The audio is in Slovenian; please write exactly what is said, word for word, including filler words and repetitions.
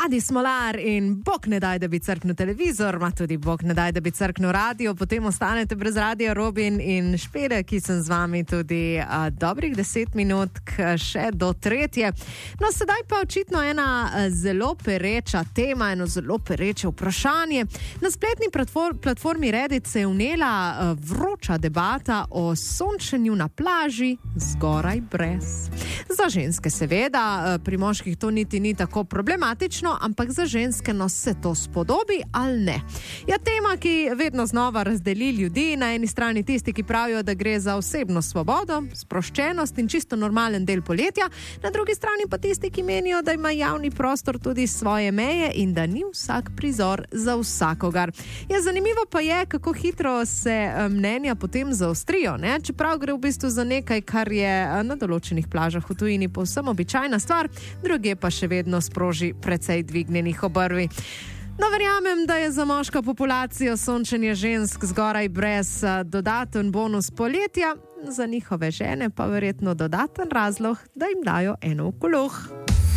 Adi Smolar in Bog ne daj, da bi crknil televizor, ma tudi Bog ne daj, da bi crknil radio, potem ostanete brez radia. Robin in Špede, ki sem z vami tudi a, dobrih deset minut še do tretje. No, sedaj pa očitno ena a, zelo pereča tema, eno zelo pereče vprašanje. Na spletni platform, platformi Reddit se je vnela a, vroča debata o sončenju na plaži zgoraj brez. Za ženske seveda, a, pri moških to niti ni tako problematično, ampak za ženske no se to spodobi ali ne. Ja, tema, ki vedno znova razdeli ljudi, na eni strani tisti, ki pravijo, da gre za osebno svobodo, sproščenost in čisto normalen del poletja, na drugi strani pa tisti, ki menijo, da ima javni prostor tudi svoje meje in da ni vsak prizor za vsakogar. Ja, zanimivo pa je, kako hitro se mnenja potem zaostrijo, ne? Čeprav gre v bistvu za nekaj, kar je na določenih plažah v tujini povsem običajna stvar, druge pa še vedno sproži precej dvignjenih obrvi. No, verjamem, da je za moško populacijo sončenje žensk zgoraj brez dodaten bonus poletja, za njihove žene pa verjetno dodaten razlog, da jim dajo eno v koloh.